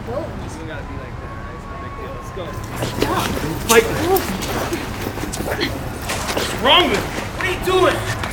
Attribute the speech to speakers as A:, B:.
A: Go.
B: You gotta be like that, right? It's no big deal. Let's go.
A: Stop.
B: Fight. What's wrong with you? What are you doing?